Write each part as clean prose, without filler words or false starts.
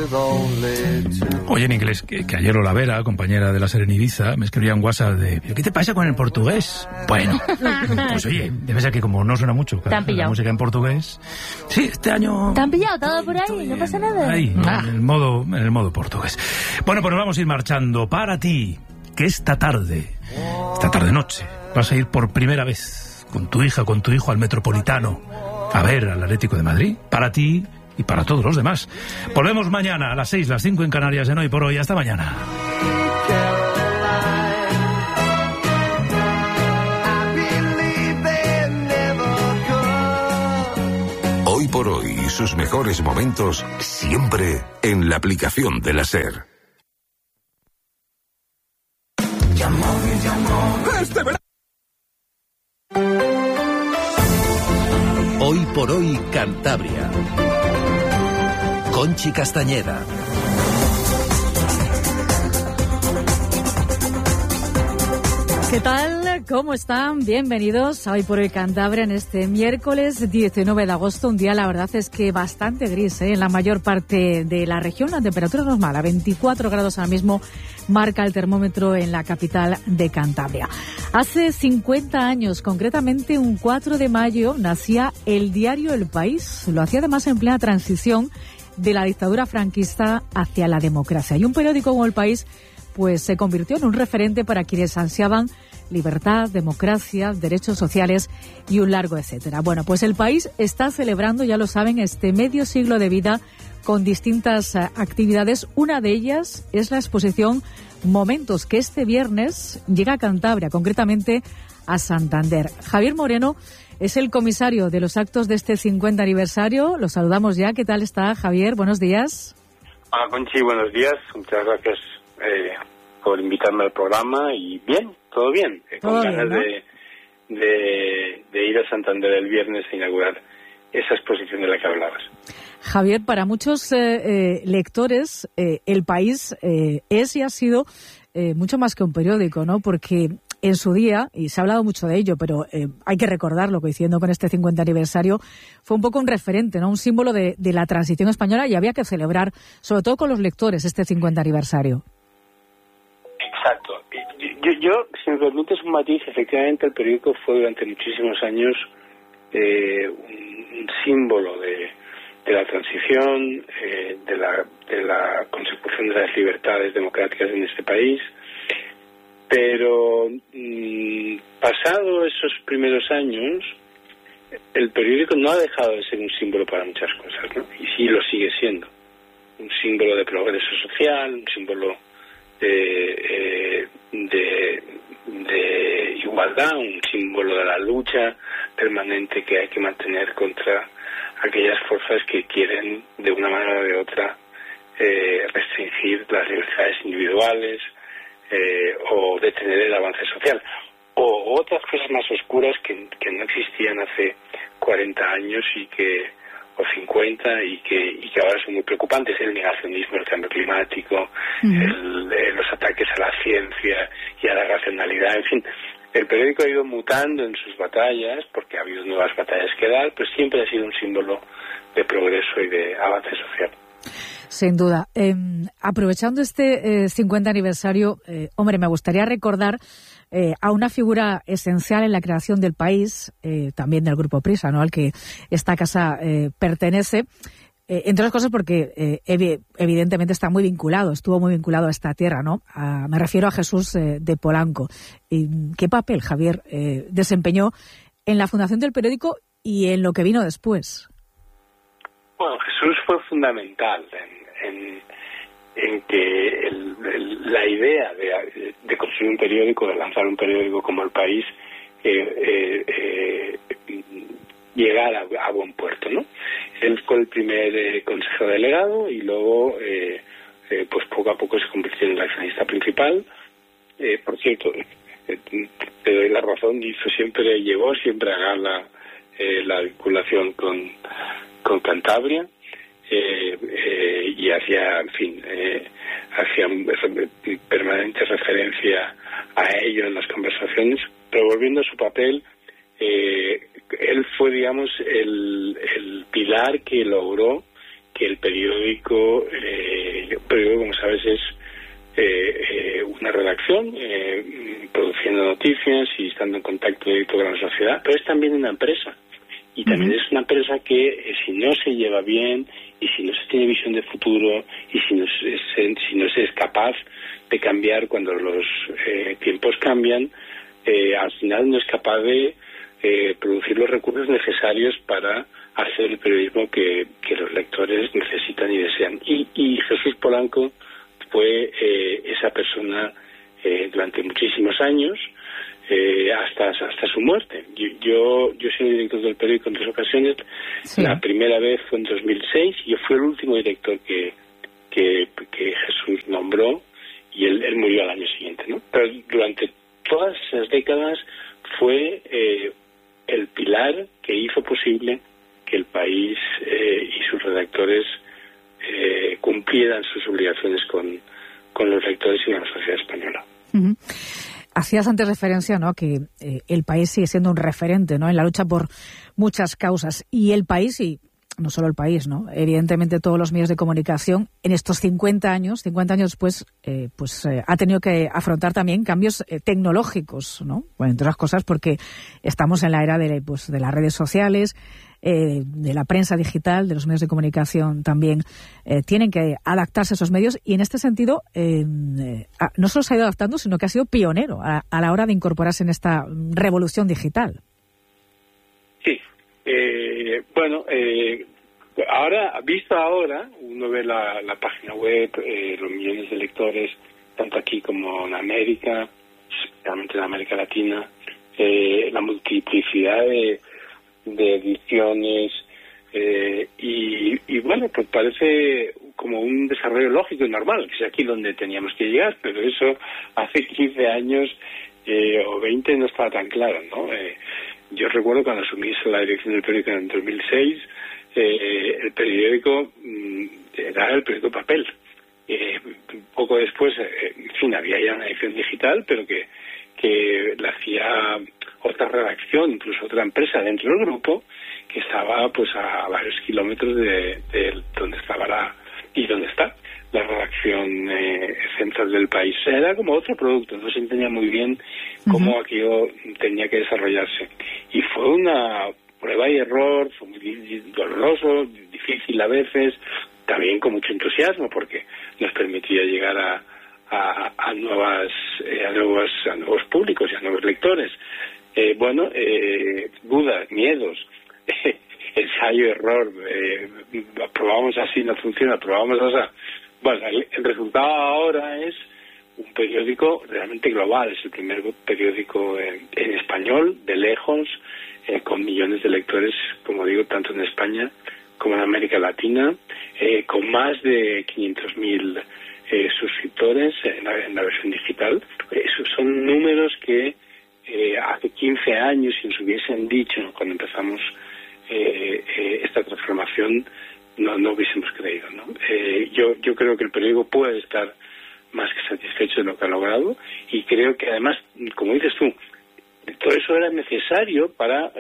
Oye, en inglés, que ayer Olavera, compañera de la SER en Ibiza, me escribía un WhatsApp de ¿qué te pasa con el portugués? Bueno, pues oye, debe ser que como no suena mucho la música en portugués. Sí, este año... ¿Te han pillado todo por ahí? No pasa nada. Ahí, en el modo portugués. Bueno, pues nos vamos a ir marchando. Para ti, que esta tarde noche, vas a ir por primera vez con tu hija, con tu hijo al Metropolitano a ver al Atlético de Madrid. Para ti y para todos los demás. Volvemos mañana a las 6, las 5 en Canarias, en Hoy por Hoy. Hasta mañana. Hoy por Hoy, sus mejores momentos siempre en la aplicación de la SER. Este verano. Hoy por Hoy, Cantabria. Conchi Castañeda. ¿Qué tal? ¿Cómo están? Bienvenidos a Hoy por Hoy Cantabria en este miércoles 19 de agosto. Un día, la verdad, es que bastante gris, en la mayor parte de la región. La temperatura normal, a 24 grados ahora mismo, marca el termómetro en la capital de Cantabria. Hace 50 años, concretamente un 4 de mayo, nacía el diario El País. Lo hacía además en plena transición de la dictadura franquista hacia la democracia. Y un periódico como El País pues se convirtió en un referente para quienes ansiaban libertad, democracia, derechos sociales y un largo etcétera. Bueno, pues El País está celebrando, ya lo saben, este medio siglo de vida con distintas actividades. Una de ellas es la exposición Momentos, que este viernes llega a Cantabria, concretamente a Santander. Javier Moreno es el comisario de los actos de este 50 aniversario. Lo saludamos ya. ¿Qué tal está, Javier? Buenos días. Hola, Conchi, buenos días. Muchas gracias por invitarme al programa y bien, todo bien. Con ganas, ¿no?, de ir a Santander el viernes a inaugurar esa exposición de la que hablabas. Javier, para muchos lectores, El País es y ha sido mucho más que un periódico, ¿no? Porque en su día, y se ha hablado mucho de ello, pero hay que recordarlo, coincidiendo con este 50 aniversario, fue un poco un referente, ¿no? Un símbolo de la transición española, y había que celebrar, sobre todo con los lectores, este 50 aniversario. Exacto. Yo, si me permites un matiz, efectivamente el periódico fue durante muchísimos años un símbolo de la transición, de la consecución de las libertades democráticas en este país. Pero pasado esos primeros años, el periódico no ha dejado de ser un símbolo para muchas cosas, ¿no? Y sí lo sigue siendo. Un símbolo de progreso social, un símbolo de igualdad, un símbolo de la lucha permanente que hay que mantener contra aquellas fuerzas que quieren, de una manera o de otra, restringir las libertades individuales, o detener el avance social, o otras cosas más oscuras que no existían hace 40 años o 50 y que ahora son muy preocupantes: el negacionismo, el cambio climático, los ataques a la ciencia y a la racionalidad. En fin, el periódico ha ido mutando en sus batallas porque ha habido nuevas batallas que dar, pero siempre ha sido un símbolo de progreso y de avance social. Sin duda. Aprovechando este 50 aniversario, hombre, me gustaría recordar a una figura esencial en la creación del País, también del Grupo Prisa, ¿no?, al que esta casa pertenece, entre otras cosas porque evidentemente está muy vinculado, estuvo muy vinculado a esta tierra, ¿no? Me refiero a Jesús de Polanco. ¿Qué papel, Javier, desempeñó en la fundación del periódico y en lo que vino después? Bueno, Jesús fue fundamental en que la idea de construir un periódico, de lanzar un periódico como El País, llegara a buen puerto, ¿no? Él fue el primer consejero delegado y luego, pues poco a poco se convirtió en el accionista principal. Por cierto, te doy la razón, llevó siempre a gala la vinculación con Cantabria, y hacía permanente referencia a ello en las conversaciones. Pero volviendo a su papel, él fue, digamos, el pilar que logró que el periódico, como sabes, es una redacción produciendo noticias y estando en contacto directo con la sociedad, pero es también una empresa. Y también es una empresa que, si no se lleva bien y si no se tiene visión de futuro y si no se es capaz de cambiar cuando los tiempos cambian, al final no es capaz de producir los recursos necesarios para hacer el periodismo que los lectores necesitan y desean. Y Jesús Polanco fue esa persona durante muchísimos años, hasta su muerte. Yo soy director del periódico en 3 ocasiones. Sí. La primera vez fue en 2006 y yo fui el último director que Jesús nombró, y él murió al año siguiente, ¿no? Pero durante todas esas décadas fue el pilar que hizo posible que el país y sus redactores cumplieran sus obligaciones con los lectores y con la sociedad española. Uh-huh. Hacías antes referencia, ¿no?, que el país sigue siendo un referente, ¿no?, en la lucha por muchas causas. Y el país, y no solo el país, ¿no?, evidentemente todos los medios de comunicación, en estos 50 años después, ha tenido que afrontar también cambios tecnológicos, ¿no? Bueno, entre otras cosas porque estamos en la era de las redes sociales, de la prensa digital, de los medios de comunicación también tienen que adaptarse a esos medios, y en este sentido no solo se ha ido adaptando, sino que ha sido pionero a la hora de incorporarse en esta revolución digital. Sí, visto ahora, uno ve la página web, los millones de lectores, tanto aquí como en América, especialmente en América Latina, la multiplicidad de ediciones, y bueno, pues parece como un desarrollo lógico y normal, que es aquí donde teníamos que llegar, pero eso hace 15 años o 20 no estaba tan claro, ¿no? Yo recuerdo cuando asumí la dirección del periódico en 2006, el periódico era el periódico papel. Poco después, en fin, había ya una edición digital, pero que la hacía otra redacción, incluso otra empresa dentro del grupo, que estaba pues a varios kilómetros de donde estaba donde está la redacción central del país. Era como otro producto, no se entendía muy bien cómo aquello tenía que desarrollarse. Y fue una prueba y error, fue muy doloroso, difícil a veces, también con mucho entusiasmo, porque nos permitía llegar a nuevos públicos y a nuevos lectores. Dudas, miedos, ensayo, error, probamos así, no funciona, probamos así. Bueno, el resultado ahora es un periódico realmente global, es el primer periódico en español, de lejos, con millones de lectores, como digo, tanto en España como en América Latina, con más de 500.000 suscriptores en la versión digital. Esos son números que hace 15 años, si nos hubiesen dicho cuando empezamos esta transformación, no hubiésemos creído, ¿no? Yo creo que el periódico puede estar más que satisfecho de lo que ha logrado, y creo que además, como dices tú, todo eso era necesario para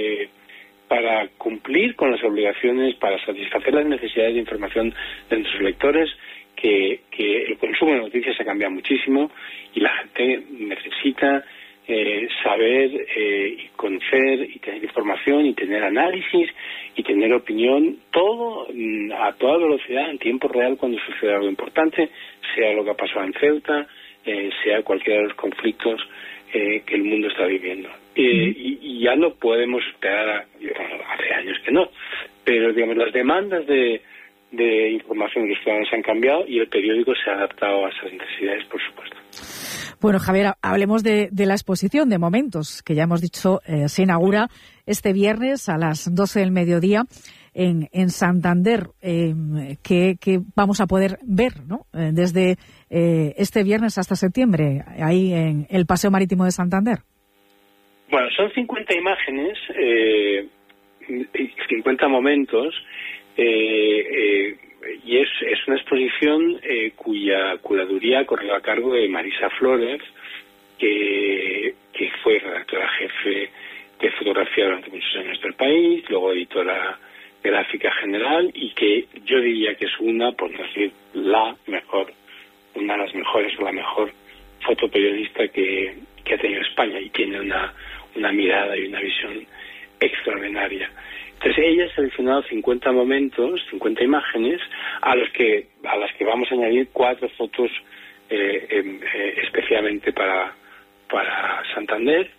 cumplir con las obligaciones, para satisfacer las necesidades de información de nuestros lectores, que el consumo de noticias ha cambiado muchísimo y la gente necesita saber y conocer y tener información y tener análisis y tener opinión, todo a toda velocidad, en tiempo real, cuando sucede algo importante, sea lo que ha pasado en Ceuta, sea cualquiera de los conflictos que el mundo está viviendo. Y ya no podemos esperar hace años que no, pero digamos las demandas de información de los ciudadanos han cambiado y el periódico se ha adaptado a esas necesidades, por supuesto. Bueno, Javier, hablemos de la exposición de Momentos, que ya hemos dicho se inaugura este viernes a las 12 del mediodía en Santander, que vamos a poder ver, ¿no?, desde este viernes hasta septiembre, ahí en el Paseo Marítimo de Santander. Bueno, son 50 imágenes, 50 momentos, y es una exposición cuya curaduría corrió a cargo de Marisa Flores, que fue redactora jefe de fotografía durante muchos años del país, luego editora gráfica general y que yo diría que es una, por no decir una de las mejores o la mejor fotoperiodista que ha tenido España, y tiene una mirada y una visión extraordinaria. Entonces ella ha seleccionado 50 momentos, 50 imágenes, a las que vamos a añadir 4 fotos especialmente para Santander,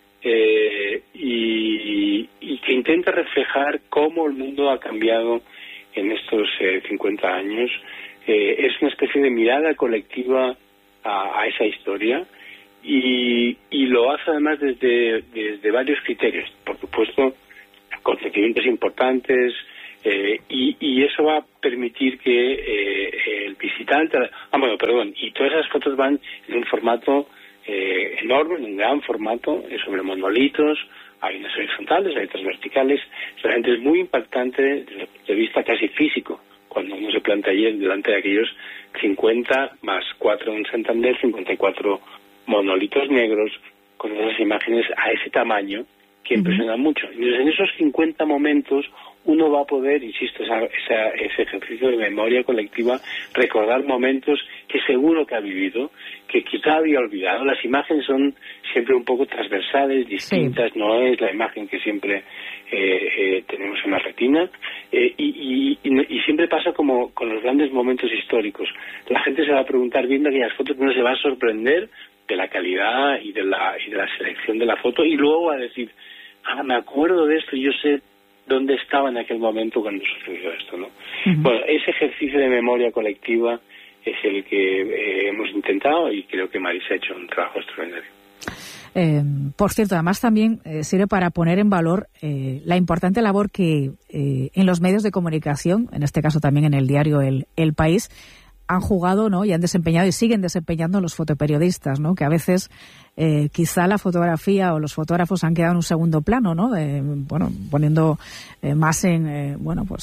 y que intenta reflejar cómo el mundo ha cambiado en estos 50 años. Es una especie de mirada colectiva a esa historia, y lo hace además desde varios criterios, por supuesto, acontecimientos importantes, y eso va a permitir que el visitante... y todas esas fotos van en un formato enorme, en un gran formato, sobre monolitos. Hay unas horizontales, hay otras verticales. Realmente es muy impactante desde el punto de vista casi físico, cuando uno se planta allí delante de aquellos 50 más 4 en Santander, 54 monolitos negros, con esas imágenes a ese tamaño que impresiona mucho. Entonces, en esos 50 momentos uno va a poder, insisto, ese ejercicio de memoria colectiva, recordar momentos que seguro que ha vivido, que quizá había olvidado. Las imágenes son siempre un poco transversales, distintas, sí. No es la imagen que siempre tenemos en la retina, y siempre pasa como con los grandes momentos históricos. La gente se va a preguntar, viendo aquellas fotos, uno se va a sorprender de la calidad y de la selección de la foto, y luego va a decir, me acuerdo de esto, yo sé dónde estaba en aquel momento cuando sucedió esto, ¿no? Bueno, ese ejercicio de memoria colectiva es el que hemos intentado, y creo que Marisa ha hecho un trabajo extraordinario. Por cierto, además también sirve para poner en valor la importante labor que en los medios de comunicación, en este caso también en el diario El País, han jugado, ¿no? Y han desempeñado y siguen desempeñando los fotoperiodistas, ¿no? Que a veces quizá la fotografía o los fotógrafos han quedado en un segundo plano, ¿no? Poniendo más en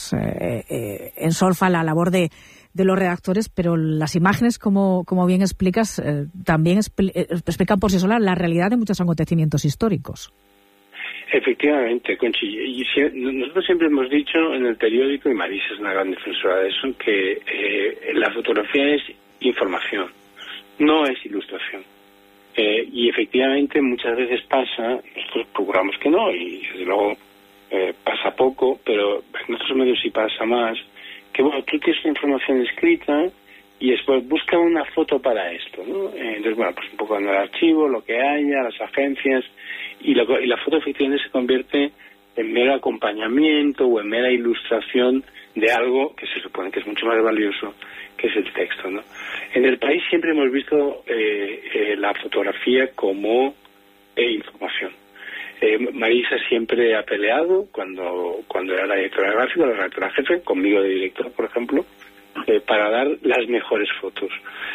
solfa la labor de los redactores, pero las imágenes, como bien explicas, también explican por sí solas la realidad de muchos acontecimientos históricos. Efectivamente, Conchi, y nosotros siempre hemos dicho en el periódico, y Marisa es una gran defensora de eso, que la fotografía es información, no es ilustración. Y efectivamente muchas veces pasa, nosotros procuramos que no, y desde luego pasa poco, pero en otros medios sí pasa más, que tú tienes una información escrita y después busca una foto para esto, ¿no? Entonces, pues un poco en el archivo, lo que haya, las agencias, y la foto efectivamente se convierte en mero acompañamiento o en mera ilustración de algo que se supone que es mucho más valioso, que es el texto, ¿no? En El País siempre hemos visto la fotografía como información. Marisa siempre ha peleado cuando era la directora gráfica, la redactora jefe, conmigo de director, por ejemplo, para dar las mejores fotos.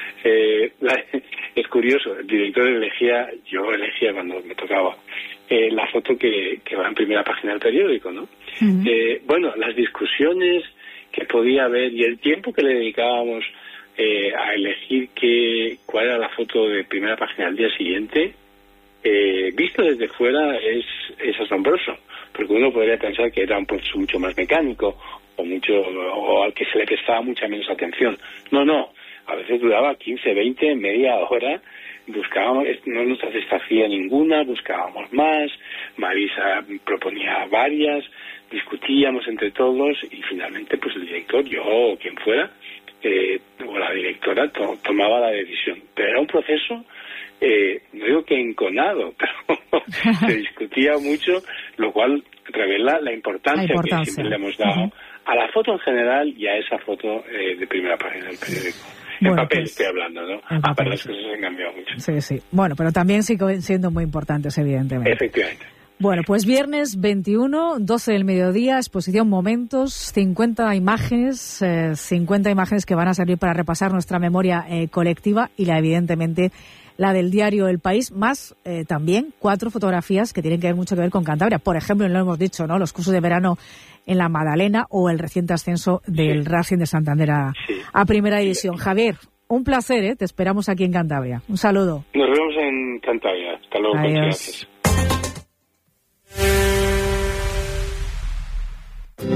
Es curioso, el director yo elegía cuando me tocaba la foto que va en primera página del periódico, ¿no? Las discusiones que podía haber y el tiempo que le dedicábamos a elegir cuál era la foto de primera página al día siguiente, visto desde fuera es asombroso, porque uno podría pensar que era un proceso mucho más mecánico o al que se le prestaba mucha menos atención. No, a veces duraba 15, 20, media hora, buscábamos, no nos satisfacía ninguna, buscábamos más, Marisa proponía varias, discutíamos entre todos, y finalmente pues el director, yo o quien fuera, o la directora tomaba la decisión. Pero era un proceso, no digo que enconado, pero se discutía mucho, lo cual revela la importancia que siempre le hemos dado a la foto en general y a esa foto de primera página del periódico. En papel estoy hablando, ¿no? Pero las cosas han cambiado mucho. Sí. Bueno, pero también siguen siendo muy importantes, evidentemente. Efectivamente. Bueno, pues viernes 21, 12 del mediodía, exposición Momentos, 50 imágenes que van a servir para repasar nuestra memoria colectiva y evidentemente la del diario El País, más también 4 fotografías que tienen mucho que ver con Cantabria. Por ejemplo, lo hemos dicho, ¿no? Los cursos de verano en la Magdalena o el reciente ascenso del Racing de Santander a Primera División. Javier, un placer, te esperamos aquí en Cantabria. Un saludo. Nos vemos en Cantabria. Hasta luego. Adiós. Gracias.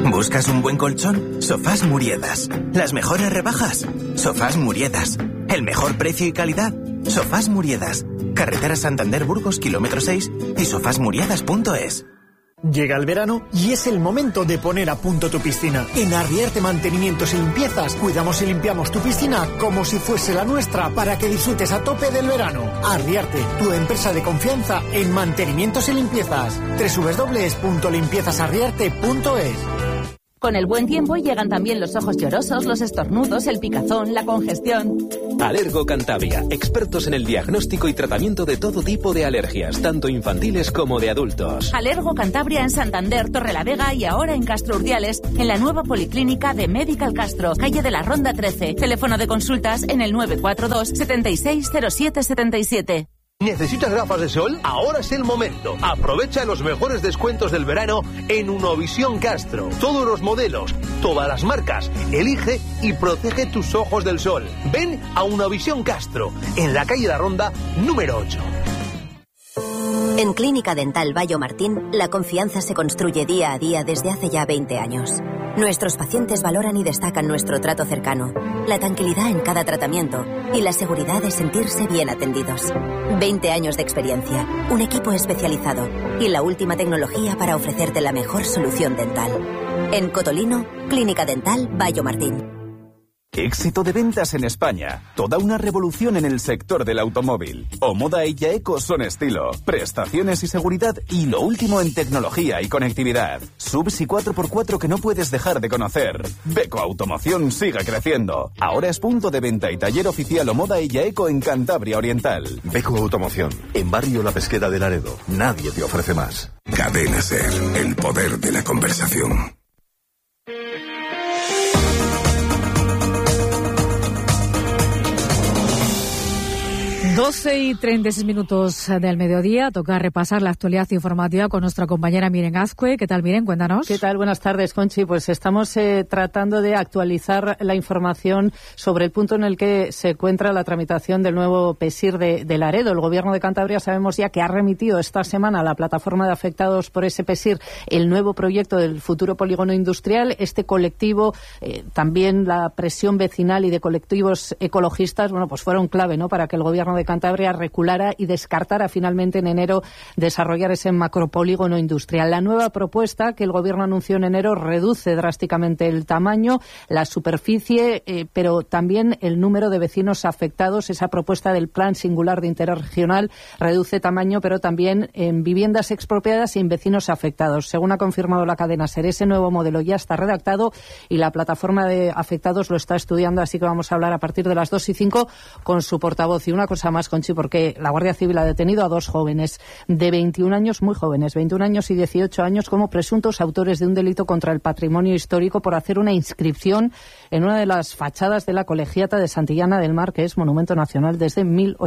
¿Buscas un buen colchón? Sofás Muriedas. ¿Las mejores rebajas? Sofás Muriedas. ¿El mejor precio y calidad? Sofás Muriedas. Carretera Santander-Burgos, kilómetro 6 y sofasmuriedas.es. Llega el verano y es el momento de poner a punto tu piscina. En Arriarte Mantenimientos y Limpiezas cuidamos y limpiamos tu piscina como si fuese la nuestra para que disfrutes a tope del verano. Arriarte, tu empresa de confianza en mantenimientos y limpiezas. www.limpiezasarriarte.es. Con el buen tiempo llegan también los ojos llorosos, los estornudos, el picazón, la congestión. Alergo Cantabria, expertos en el diagnóstico y tratamiento de todo tipo de alergias, tanto infantiles como de adultos. Alergo Cantabria en Santander, Torrelavega y ahora en Castro Urdiales, en la nueva policlínica de Medical Castro, calle de la Ronda 13. Teléfono de consultas en el 942 76 07 77. ¿Necesitas gafas de sol? Ahora es el momento. Aprovecha los mejores descuentos del verano en Unovisión Castro. Todos los modelos, todas las marcas. Elige y protege tus ojos del sol. Ven a Unovisión Castro, en la calle La Ronda, número 8. En Clínica Dental Bayo Martín, la confianza se construye día a día desde hace ya 20 años. Nuestros pacientes valoran y destacan nuestro trato cercano, la tranquilidad en cada tratamiento y la seguridad de sentirse bien atendidos. 20 años de experiencia, un equipo especializado y la última tecnología para ofrecerte la mejor solución dental. En Cotolino, Clínica Dental Bayo Martín. Éxito de ventas en España. Toda una revolución en el sector del automóvil. Omoda y Yaeco son estilo, prestaciones y seguridad y lo último en tecnología y conectividad. Subs y 4x4 que no puedes dejar de conocer. Beko Automoción sigue creciendo. Ahora es punto de venta y taller oficial Omoda y Yaeco en Cantabria Oriental. Beko Automoción, en Barrio La Pesquera de Laredo. Nadie te ofrece más. Cadena SER, el poder de la conversación. 12:36 del mediodía. Toca repasar la actualidad informativa con nuestra compañera Miren Azcue. ¿Qué tal, Miren? Cuéntanos. ¿Qué tal? Buenas tardes, Conchi. Pues estamos tratando de actualizar la información sobre el punto en el que se encuentra la tramitación del nuevo PESIR de Laredo. El Gobierno de Cantabria sabemos ya que ha remitido esta semana a la plataforma de afectados por ese PESIR el nuevo proyecto del futuro polígono industrial. Este colectivo, también la presión vecinal y de colectivos ecologistas, bueno, pues fueron clave, ¿no?, para que el Gobierno de Cantabria reculara y descartara finalmente en enero desarrollar ese macropolígono industrial. La nueva propuesta que el Gobierno anunció en enero reduce drásticamente el tamaño, la superficie, pero también el número de vecinos afectados. Esa propuesta del Plan Singular de Interés Regional reduce tamaño, pero también en viviendas expropiadas y en vecinos afectados. Según ha confirmado la cadena SER, ese nuevo modelo ya está redactado y la plataforma de afectados lo está estudiando, así que vamos a hablar a partir de las 2:05 con su portavoz. Y una cosa más, Conchi, porque la Guardia Civil ha detenido a dos jóvenes de 21 años, muy jóvenes, 21 años y 18 años, como presuntos autores de un delito contra el patrimonio histórico por hacer una inscripción en una de las fachadas de la Colegiata de Santillana del Mar, que es monumento nacional desde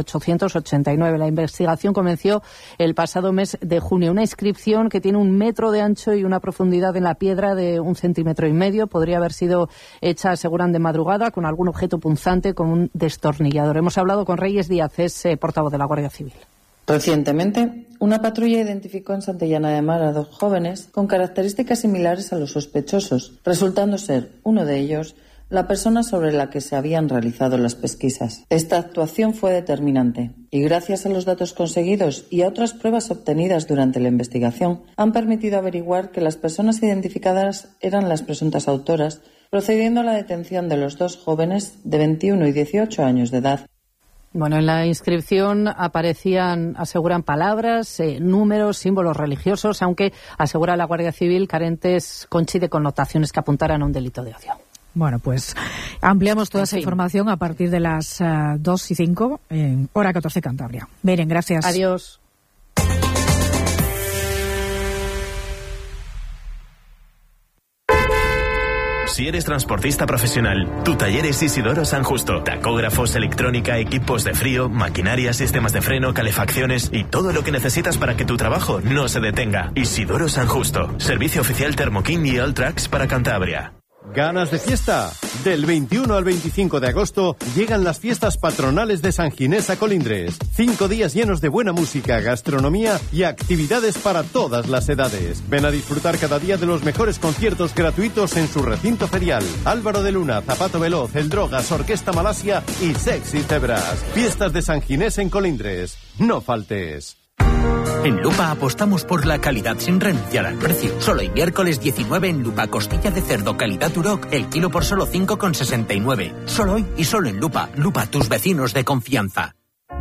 1889. La investigación comenzó el pasado mes de junio. Una inscripción que tiene 1 metro de ancho y una profundidad en la piedra de 1,5 centímetros. Podría haber sido hecha, aseguran, de madrugada con algún objeto punzante como un destornillador. Hemos hablado con Reyes Díaz, es portavoz de la Guardia Civil. Recientemente, una patrulla identificó en Santillana de Mar a dos jóvenes con características similares a los sospechosos, resultando ser uno de ellos la persona sobre la que se habían realizado las pesquisas. Esta actuación fue determinante y, gracias a los datos conseguidos y a otras pruebas obtenidas durante la investigación, han permitido averiguar que las personas identificadas eran las presuntas autoras, procediendo a la detención de los dos jóvenes de 21 y 18 años de edad. Bueno, en la inscripción aparecían, aseguran, palabras, números, símbolos religiosos, aunque, asegura la Guardia Civil, carentes, Conchi, de connotaciones que apuntaran a un delito de odio. Bueno, pues ampliamos toda esa información a partir de las 2:05 en hora 14 Cantabria. Miren, gracias. Adiós. Si eres transportista profesional, tu taller es Isidoro San Justo. Tacógrafos, electrónica, equipos de frío, maquinaria, sistemas de freno, calefacciones y todo lo que necesitas para que tu trabajo no se detenga. Isidoro San Justo. Servicio oficial Thermokin y Alltrax para Cantabria. ¿Ganas de fiesta? Del 21 al 25 de agosto llegan las fiestas patronales de San Ginés a Colindres. 5 días llenos de buena música, gastronomía y actividades para todas las edades. Ven a disfrutar cada día de los mejores conciertos gratuitos en su recinto ferial. Álvaro de Luna, Zapato Veloz, El Drogas, Orquesta Malasia y Sexy Cebras. Fiestas de San Ginés en Colindres. No faltes. En Lupa apostamos por la calidad sin renunciar al precio. Solo el miércoles 19 en Lupa, costilla de cerdo calidad Duroc, el kilo por solo 5,69. Solo hoy y solo en Lupa. Lupa, tus vecinos de confianza.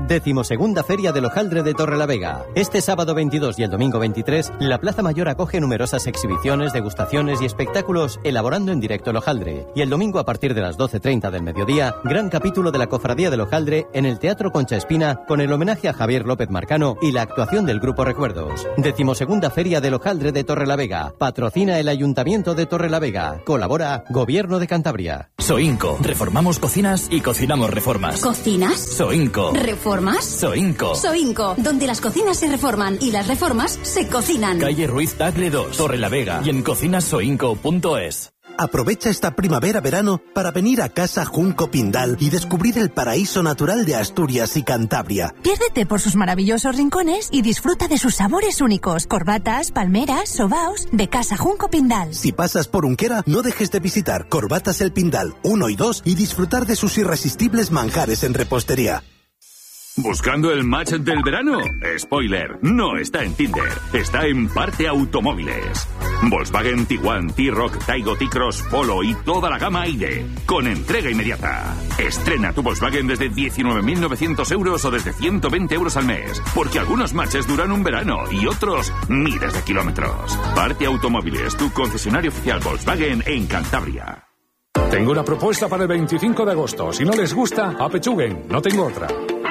12ª Feria del Hojaldre de Torrelavega. Este sábado 22 y el domingo 23, la Plaza Mayor acoge numerosas exhibiciones, degustaciones y espectáculos elaborando en directo el hojaldre. Y el domingo a partir de las 12:30 del mediodía, gran capítulo de la Cofradía del Hojaldre en el Teatro Concha Espina con el homenaje a Javier López Marcano y la actuación del Grupo Recuerdos. 12ª Feria del Hojaldre de Torrelavega. Patrocina el Ayuntamiento de Torrelavega. Colabora Gobierno de Cantabria. Soinco. Reformamos cocinas y cocinamos reformas. ¿Cocinas? Soinco. ¿Reformas? Soinco. Soinco, donde las cocinas se reforman y las reformas se cocinan. Calle Ruiz Tagle 2, Torrelavega y en cocinasoinco.es. Aprovecha esta primavera-verano para venir a Casa Junco Pindal y descubrir el paraíso natural de Asturias y Cantabria. Piérdete por sus maravillosos rincones y disfruta de sus sabores únicos. Corbatas, palmeras, sobaos de Casa Junco Pindal. Si pasas por Unquera, no dejes de visitar Corbatas El Pindal 1 y 2 y disfrutar de sus irresistibles manjares en repostería. ¿Buscando el match del verano? Spoiler, no está en Tinder, está en Parte Automóviles. Volkswagen Tiguan, T-Roc, Taigo, T-Cross, Polo y toda la gama ID, con entrega inmediata. Estrena tu Volkswagen desde 19.900 euros o desde 120 euros al mes, porque algunos matches duran un verano y otros miles de kilómetros. Parte Automóviles, tu concesionario oficial Volkswagen en Cantabria. Tengo una propuesta para el 25 de agosto. Si no les gusta, apechuguen, no tengo otra.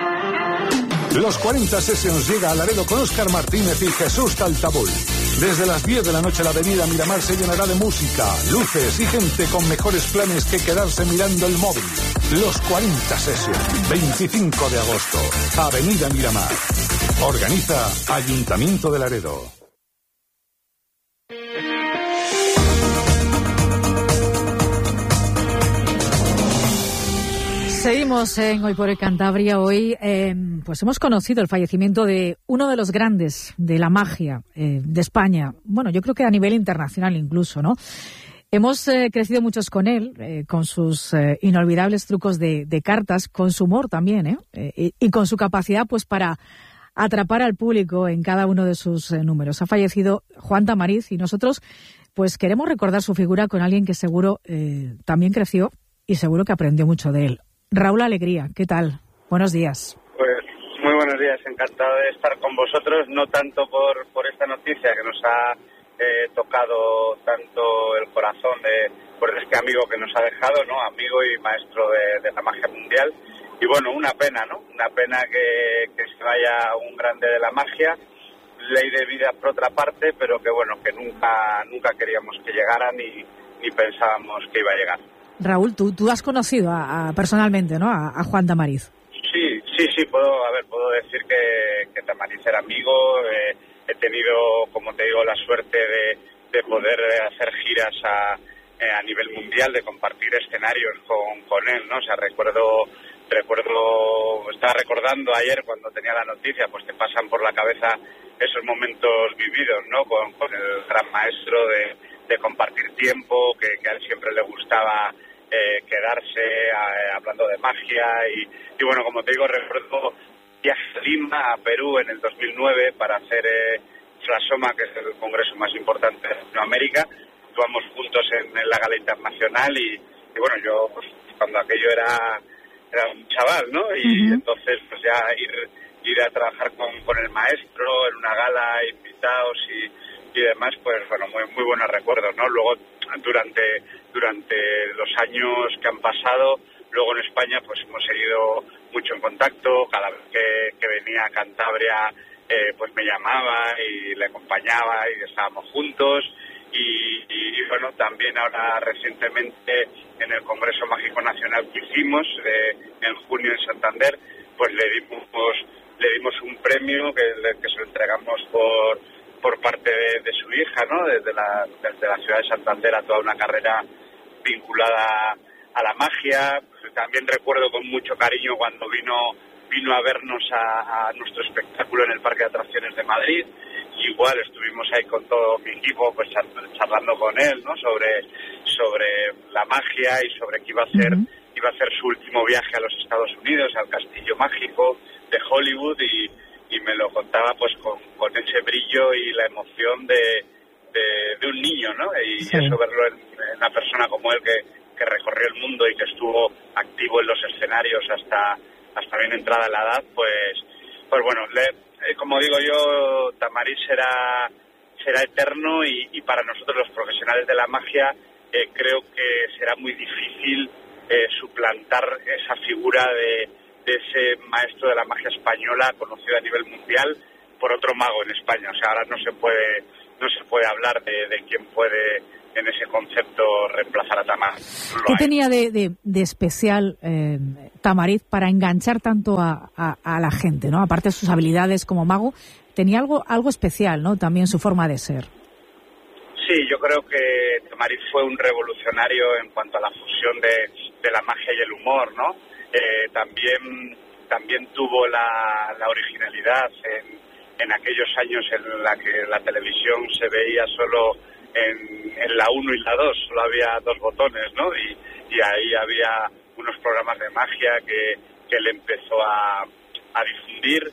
Los 40 Sessions llega a Laredo con Óscar Martínez y Jesús Taltabul. Desde las 10 de la noche la avenida Miramar se llenará de música, luces y gente con mejores planes que quedarse mirando el móvil. Los 40 Sessions, 25 de agosto, avenida Miramar. Organiza Ayuntamiento de Laredo. Seguimos en Hoy por el Cantabria. Hoy pues hemos conocido el fallecimiento de uno de los grandes de la magia de España. Bueno, yo creo que a nivel internacional incluso, ¿no? Hemos crecido muchos con él, con sus inolvidables trucos de cartas, con su humor también, y con su capacidad pues para atrapar al público en cada uno de sus números. Ha fallecido Juan Tamariz y nosotros pues queremos recordar su figura con alguien que seguro también creció y seguro que aprendió mucho de él. Raúl Alegría, ¿qué tal? Buenos días. Pues muy buenos días, encantado de estar con vosotros, no tanto por esta noticia que nos ha tocado tanto el corazón por este amigo que nos ha dejado, ¿no? Amigo y maestro de la magia mundial. Y bueno, una pena, ¿no? Una pena que se vaya un grande de la magia, ley de vida por otra parte, pero que bueno, que nunca queríamos que llegara ni pensábamos que iba a llegar. Raúl, tú has conocido personalmente, ¿no? A Juan Tamariz. Sí, puedo decir que Tamariz era amigo. He tenido, como te digo, la suerte de poder hacer giras a nivel mundial, de compartir escenarios con él, ¿no? O sea, recuerdo, estaba recordando ayer cuando tenía la noticia, pues te pasan por la cabeza esos momentos vividos, ¿no? Con el gran maestro de compartir tiempo, que a él siempre le gustaba quedarse hablando de magia y bueno, como te digo, recuerdo viaje a Lima, a Perú en el 2009 para hacer Flasoma, que es el congreso más importante de Latinoamérica. Actuamos juntos en la gala internacional y bueno, yo pues, cuando aquello era un chaval, ¿no? Y entonces pues ya ir a trabajar con el maestro en una gala, invitados y demás, pues bueno, muy buenos recuerdos, ¿no? Luego durante los años que han pasado, luego en España pues hemos seguido mucho en contacto. Cada vez que venía a Cantabria pues me llamaba y le acompañaba y estábamos juntos y bueno, también ahora recientemente en el Congreso Mágico Nacional que hicimos en junio en Santander, pues le dimos un premio que se lo entregamos por parte de su hija, ¿no? Desde la ciudad de Santander a toda una carrera vinculada a la magia. También recuerdo con mucho cariño cuando vino a vernos a nuestro espectáculo en el Parque de Atracciones de Madrid. Igual estuvimos ahí con todo mi equipo, pues charlando con él, ¿no? Sobre la magia y sobre que iba a hacer su último viaje a los Estados Unidos, al Castillo Mágico de Hollywood, y me lo contaba pues con ese brillo y la emoción de un niño, ¿no? Y eso, verlo en una persona como él que recorrió el mundo y que estuvo activo en los escenarios hasta bien entrada la edad, pues bueno, como digo yo, Tamariz será eterno, y para nosotros los profesionales de la magia creo que será muy difícil suplantar esa figura de ese maestro de la magia española conocido a nivel mundial por otro mago en España. O sea, ahora no se puede hablar de quién puede en ese concepto reemplazar a Tamariz. ¿Qué tenía de especial Tamariz para enganchar tanto a la gente, ¿no? Aparte de sus habilidades como mago, tenía algo especial, ¿no? También su forma de ser. Sí, yo creo que Tamariz fue un revolucionario en cuanto a la fusión de la magia y el humor, ¿no? También tuvo la originalidad en aquellos años en la que la televisión se veía solo en la 1 y la 2, solo había 2 botones, ¿no? Y ahí había unos programas de magia que él empezó a difundir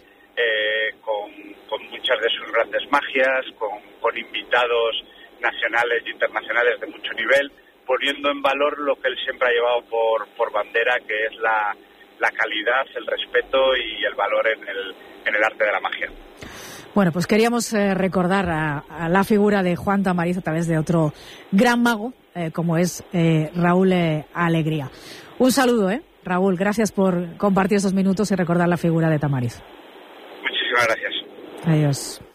con muchas de sus grandes magias, con invitados nacionales e internacionales de mucho nivel, poniendo en valor lo que él siempre ha llevado por bandera, que es la calidad, el respeto y el valor en el arte de la magia. Bueno, pues queríamos recordar a la figura de Juan Tamariz a través de otro gran mago, como es Raúl Alegría. Un saludo, Raúl, gracias por compartir estos minutos y recordar la figura de Tamariz. Muchísimas gracias. Adiós.